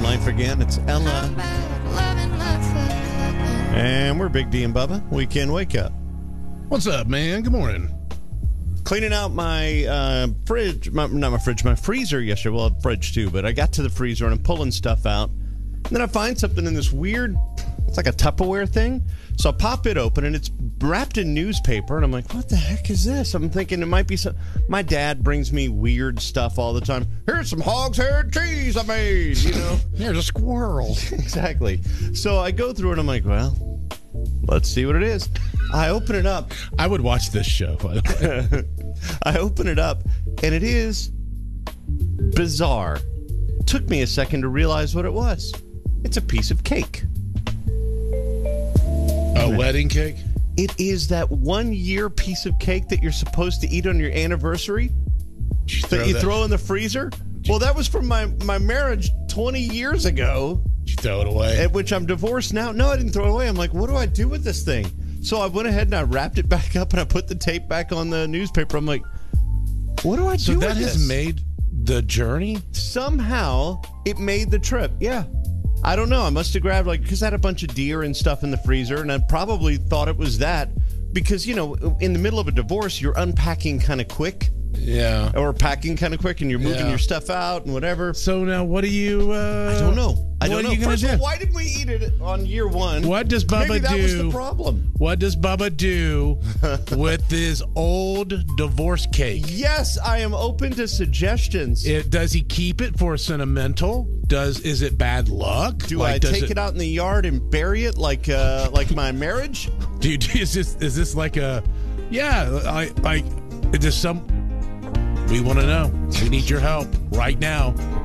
life again. It's Ella. And we're Big D and Bubba. Weekend Wake Up. What's up, man? Good morning. Cleaning out my fridge, my freezer yesterday. Well, fridge too, but I got to the freezer and I'm pulling stuff out. And then I find something in this weird, it's like a Tupperware thing. So I pop it open and it's wrapped in newspaper. And I'm like, what the heck is this? I'm thinking it might be some. My dad brings me weird stuff all the time. Here's some hog's head cheese I made, you know. There's a squirrel. Exactly. So I go through it and I'm like, well, let's see what it is. I open it up. I would watch this show, by the way. I open it up, and it is bizarre. Took me a second to realize what it was. It's a piece of cake. A wedding cake? It is that 1 year piece of cake that you're supposed to eat on your anniversary that you throw in the freezer. Well, that was from my marriage 20 years ago. Did you throw it away? At which I'm divorced now. No, I didn't throw it away. I'm like, what do I do with this thing? So I went ahead and I wrapped it back up and I put the tape back on the newspaper. I'm like, what do I do with this? So that has made the journey? Somehow it made the trip. Yeah. I don't know. I must have grabbed, because I had a bunch of deer and stuff in the freezer, and I probably thought it was that because, you know, in the middle of a divorce, you're unpacking kind of quick. Yeah. Or packing kind of quick, and you're moving your stuff out and whatever. So now what do you... I don't know. What are you First gonna of do? all, why did we eat it on year one? What does Bubba Maybe that do? was the problem. What does Bubba do with this old divorce cake? Yes, I am open to suggestions. Does he keep it for sentimental? Is it bad luck? Do I take it out in the yard and bury it like my marriage? Dude, is this like a... Yeah, is this some... We want to know. We need your help right now.